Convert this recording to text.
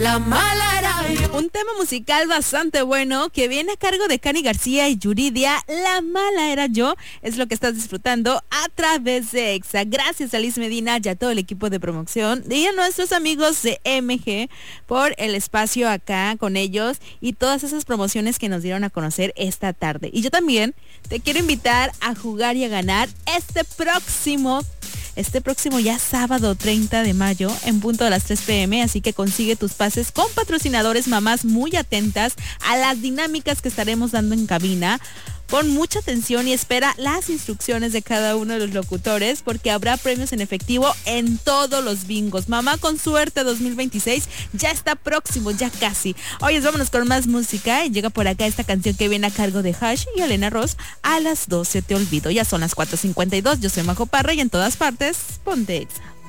La mala era yo. Un tema musical bastante bueno que viene a cargo de Cani García y Yuridia. La mala era yo. Es lo que estás disfrutando a través de EXA. Gracias a Liz Medina y a todo el equipo de promoción y a nuestros amigos de MG por el espacio acá con ellos y todas esas promociones que nos dieron a conocer esta tarde. Y yo también te quiero invitar a jugar y a ganar este próximo ya sábado 30 de mayo en punto de las 3 p.m. Así que consigue tus pases con patrocinadores, mamás muy atentas a las dinámicas que estaremos dando en cabina. Pon mucha atención y espera las instrucciones de cada uno de los locutores porque habrá premios en efectivo en todos los bingos. Mamá con suerte 2026 ya está próximo, ya casi. Oye, vámonos con más música y llega por acá esta canción que viene a cargo de Hash y Elena Ross. A las 12 te olvido. Ya son las 4:52. Yo soy Majo Parra y en todas partes, ponte Exa.